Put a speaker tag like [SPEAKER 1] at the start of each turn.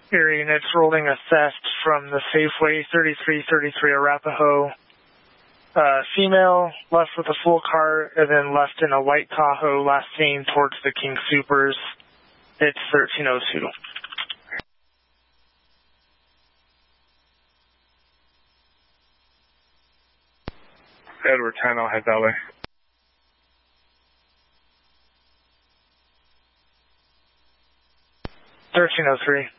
[SPEAKER 1] area units rolling a theft from the Safeway 3333 Arapahoe. Female, left with a full cart, and then left in a white Tahoe, last seen towards the King Supers. It's 1302.
[SPEAKER 2] Edward 10, I'll head that way.
[SPEAKER 1] $1303.